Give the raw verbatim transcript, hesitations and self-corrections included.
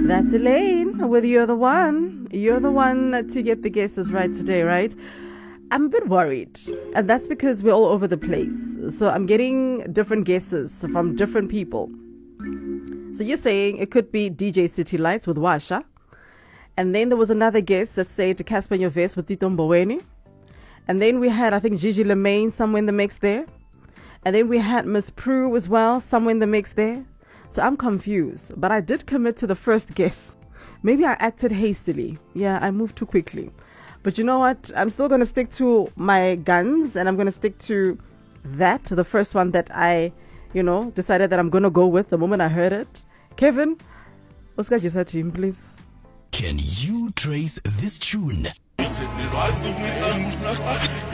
That's Elaine with You're the One. You're the one to get the guesses right today, right? I'm a bit worried, and that's because we're all over the place. So I'm getting different guesses from different people. So you're saying it could be D J City Lights with Washa. And then there was another guess that said Casper Nyovest with Tito Mboweni. And then we had, I think, Gigi Lemaine somewhere in the mix there. And then we had Miss Prue as well, somewhere in the mix there. So I'm confused, but I did commit to the first guess. Maybe I acted hastily. Yeah, I moved too quickly. But you know what? I'm still going to stick to my guns, and I'm going to stick to that, the first one that I, you know, decided that I'm going to go with the moment I heard it. Kevin, what's got your team, please? Can you trace this tune?